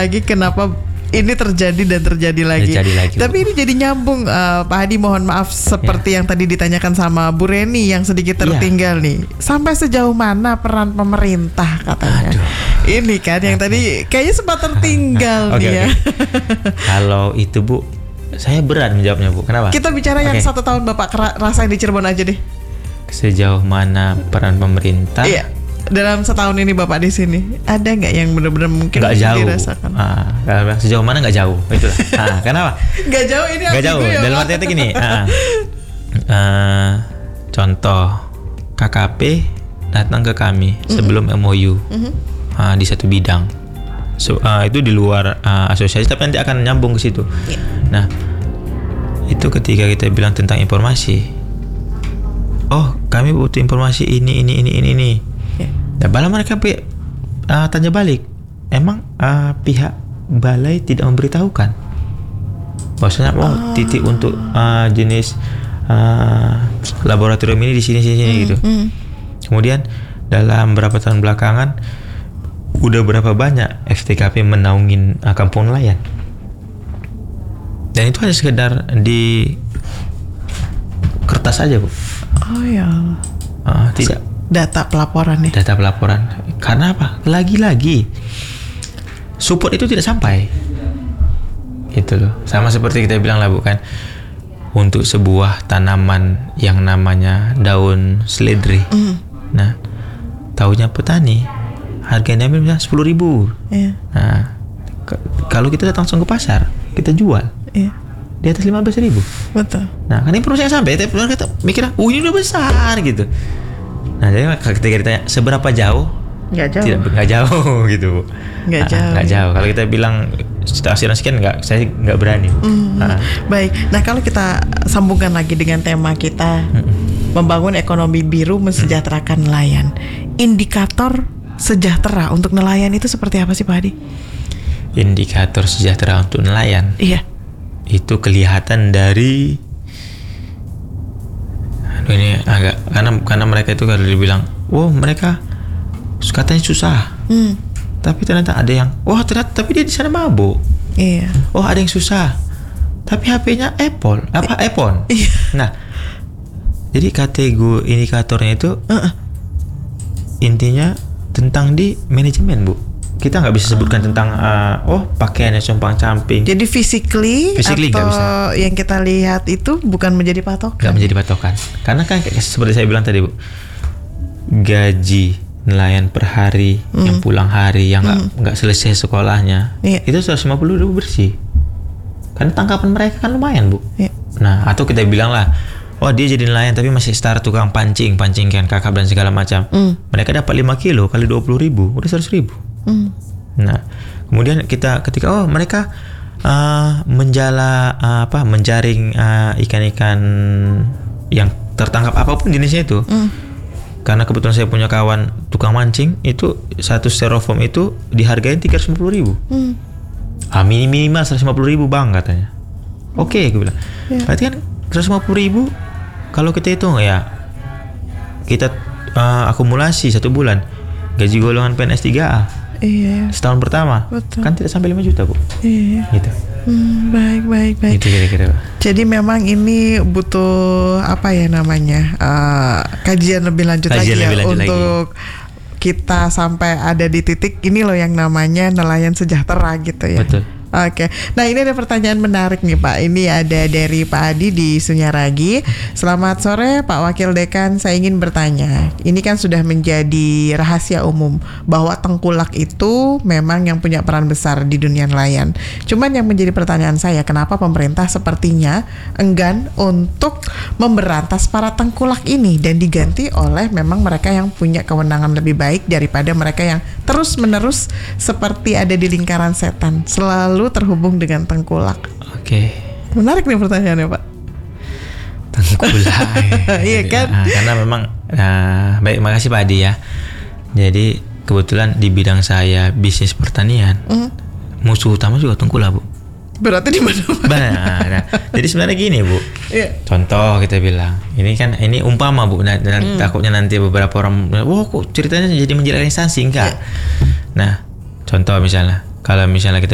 lagi kenapa ini terjadi lagi. Tapi ini jadi nyambung, Pak Hadi, mohon maaf seperti yang tadi ditanyakan sama Bu Reni yang sedikit tertinggal nih. Sampai sejauh mana peran pemerintah katanya? Ini kan yang tadi kayaknya sempat tertinggal nih ya. Kalau itu Bu, saya berat menjawabnya Bu. Kenapa? Kita bicara yang 1 tahun Bapak rasain di Cirebon aja deh. Sejauh mana peran pemerintah? Iya. Dalam setahun ini Bapak di sini ada nggak yang benar-benar mungkin nggak jauh dirasakan? Sejauh mana nggak jauh, itulah. Kenapa? Nggak jauh ini nggak jauh. Ya, dalam artinya gini, contoh KKP datang ke kami sebelum MOU di satu bidang, itu di luar asosiasi tapi nanti akan nyambung ke situ. Nah itu ketika kita bilang tentang informasi, kami butuh informasi ini. Nah, bala mereka tanya balik, emang pihak balai tidak memberitahukan bahwasanya titik untuk jenis laboratorium ini di sini gitu. Kemudian dalam beberapa tahun belakangan udah berapa banyak FTKP menaungin kampung nelayan, dan itu hanya sekedar di kertas aja Bu. Tidak. Data pelaporan nih. Data pelaporan. Karena apa? Lagi-lagi support itu tidak sampai. Itu loh. Sama seperti kita bilang lah bukan, untuk sebuah tanaman yang namanya daun seledri. Nah, tahunya petani harganya misalnya 10.000. Nah, kalau kita datang langsung ke pasar, kita jual. Di atas 15.000. Betul. Nah, kan informasi yang sampai, tapi kita mikirnya, ini udah besar gitu. Nah, jadi ketika ditanya seberapa jauh, nggak jauh gitu. Nggak jauh. Kalau kita bilang stasiun sekian, saya nggak berani. Baik. Nah, kalau kita sambungkan lagi dengan tema kita, membangun ekonomi biru, mensejahterakan nelayan. Indikator sejahtera untuk nelayan itu seperti apa sih Pak Hadi? Indikator sejahtera untuk nelayan. Iya. Itu kelihatan dari ini agak karena mereka itu kalau dibilang, mereka katanya susah, tapi ternyata ada yang, tapi dia di sana mabuk. Iya. Ada yang susah, tapi HP-nya iPhone. Iya. Nah, jadi kategori indikatornya itu intinya tentang di manajemen Bu. Kita nggak bisa sebutkan tentang pakaiannya compang-camping. Jadi physically atau bisa. Yang kita lihat itu bukan menjadi patokan. Nggak menjadi patokan. Karena kan seperti saya bilang tadi Bu, gaji nelayan per hari, yang pulang hari, yang nggak selesai sekolahnya, itu 150.000 bersih. Karena tangkapan mereka kan lumayan Bu. Nah, atau kita bilang lah, dia jadi nelayan tapi masih start tukang pancing kan, kakap dan segala macam. Mereka dapat 5 kilo kali 20.000, udah 100.000. Nah, kemudian ketika mereka menjaring ikan-ikan yang tertangkap apapun jenisnya itu. Karena kebetulan saya punya kawan tukang mancing, itu satu styrofoam itu dihargain 350.000. Minimal 150.000 Bang katanya. Oke, gue bilang. Berarti kan 150.000 kalau kita hitung ya, kita akumulasi 1 bulan gaji golongan PNS 3A. Iya. Setahun pertama. Betul. Kan tidak sampai 5 juta Bu. Iya. Gitu. Baik. Itu kira-kira. Jadi memang ini butuh kajian lebih lanjut lagi untuk kita sampai ada di titik ini loh yang namanya nelayan sejahtera gitu ya. Betul. Oke. Nah, ini ada pertanyaan menarik nih Pak. Ini ada dari Pak Hadi di Sunyaragi. Selamat sore Pak Wakil Dekan, saya ingin bertanya. Ini kan sudah menjadi rahasia umum bahwa tengkulak itu memang yang punya peran besar di dunia nelayan. Cuman yang menjadi pertanyaan saya, kenapa pemerintah sepertinya enggan untuk memberantas para tengkulak ini dan diganti oleh memang mereka yang punya kewenangan lebih baik daripada mereka yang terus-menerus seperti ada di lingkaran setan, selalu terhubung dengan tengkulak. Oke. Menarik nih pertanyaannya Pak. Tengkulak. Iya kan? Karena memang baik, makasih Pak Adi ya. Jadi kebetulan di bidang saya bisnis pertanian, musuh utama juga tengkulak Bu. Berarti di mana? Nah, jadi sebenarnya gini Bu. Contoh kita bilang, ini umpama Bu. Nah, takutnya nanti beberapa orang, kok ceritanya jadi menjelaskan instansi enggak. Nah, contoh misalnya, kalau misalnya kita